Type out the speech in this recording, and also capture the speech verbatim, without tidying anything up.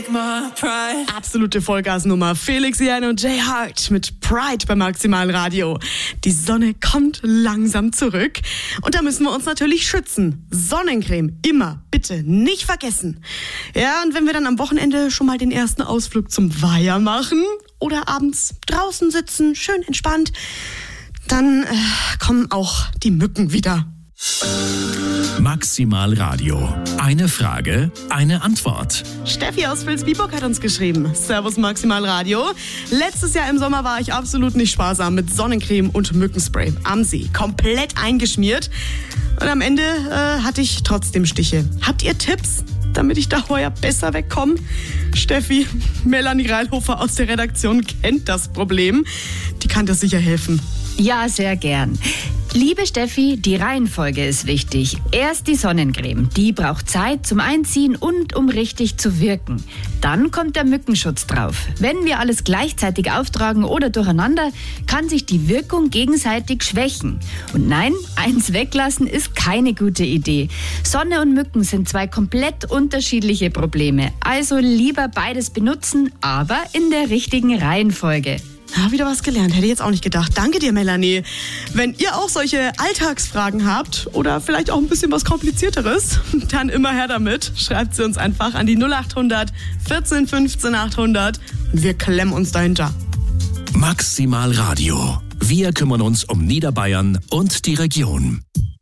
take my pride. Absolute Vollgasnummer. Felix Jähn und Jay Hart mit Pride bei Maximal Radio. Die Sonne kommt langsam zurück und da müssen wir uns natürlich schützen. Sonnencreme immer bitte nicht vergessen. Ja, und wenn wir dann am Wochenende schon mal den ersten Ausflug zum Weiher machen oder abends draußen sitzen, schön entspannt, dann äh, kommen auch die Mücken wieder. Maximal Radio. Eine Frage, eine Antwort. Steffi aus Vilsbiburg hat uns geschrieben. Servus Maximal Radio. Letztes Jahr im Sommer war ich absolut nicht sparsam mit Sonnencreme und Mückenspray am See. Komplett eingeschmiert. Und am Ende äh, hatte ich trotzdem Stiche. Habt ihr Tipps, damit ich da heuer besser wegkomme? Steffi, Melanie Reilhofer aus der Redaktion kennt das Problem. Die kann das sicher helfen. Ja, sehr gern. Liebe Steffi, die Reihenfolge ist wichtig. Erst die Sonnencreme. Die braucht Zeit zum Einziehen und um richtig zu wirken. Dann kommt der Mückenschutz drauf. Wenn wir alles gleichzeitig auftragen oder durcheinander, kann sich die Wirkung gegenseitig schwächen. Und nein, eins weglassen ist keine gute Idee. Sonne und Mücken sind zwei komplett unterschiedliche Probleme. Also lieber beides benutzen, aber in der richtigen Reihenfolge. Ja, wieder was gelernt, hätte ich jetzt auch nicht gedacht. Danke dir, Melanie. Wenn ihr auch solche Alltagsfragen habt oder vielleicht auch ein bisschen was Komplizierteres, dann immer her damit. Schreibt sie uns einfach an die null acht hundert vierzehn fünfzehn achthundert und wir klemmen uns dahinter. Maximal Radio. Wir kümmern uns um Niederbayern und die Region.